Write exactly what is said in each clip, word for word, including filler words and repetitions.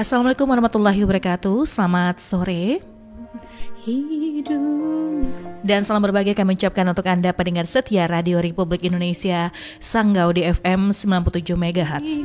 Assalamualaikum warahmatullahi wabarakatuh. Selamat sore dan salam berbahagia kami ucapkan untuk Anda pendengar setia Radio Republik Indonesia Sanggau di F M sembilan puluh tujuh megahertz.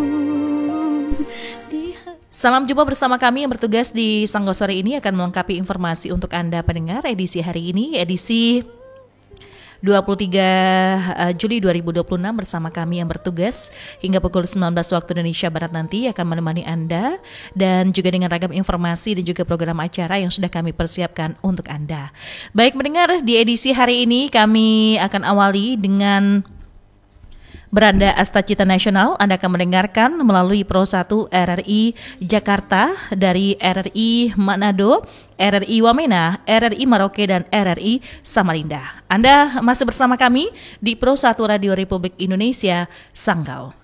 Salam jumpa bersama kami yang bertugas di Sanggau sore ini akan melengkapi informasi untuk Anda pendengar edisi hari ini, edisi dua puluh tiga Juli dua ribu dua puluh enam bersama kami yang bertugas hingga pukul sembilan belas waktu Indonesia Barat nanti akan menemani Anda dan juga dengan ragam informasi dan juga program acara yang sudah kami persiapkan untuk Anda. Baik mendengar, di edisi hari ini kami akan awali dengan Beranda Astacita Nasional. Anda akan mendengarkan melalui Pro satu R R I Jakarta, dari R R I Manado, R R I Wamena, R R I Maroke, dan R R I Samarinda. Anda masih bersama kami di Pro satu Radio Republik Indonesia Sanggau.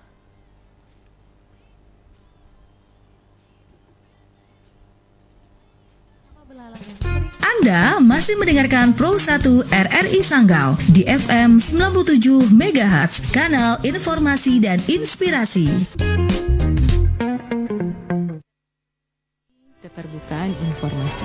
Anda masih mendengarkan Pro satu R R I Sanggau di F M sembilan puluh tujuh megahertz, kanal informasi dan inspirasi. Keterbukaan informasi.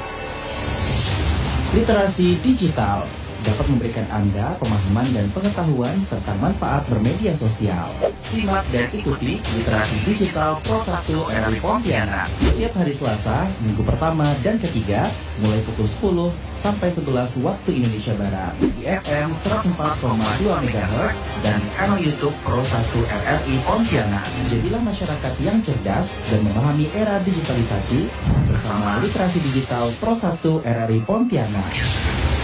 Literasi digital dapat memberikan Anda pemahaman dan pengetahuan tentang manfaat bermedia sosial. Simak dan ikuti Literasi Digital Pro satu R R I Pontianak setiap hari Selasa, minggu pertama dan ketiga, mulai pukul sepuluh sampai sebelas waktu Indonesia Barat di F M seratus empat koma dua megahertz dan kanal YouTube Pro satu R R I Pontianak. Jadilah masyarakat yang cerdas dan memahami era digitalisasi bersama Literasi Digital Pro satu R R I Pontianak.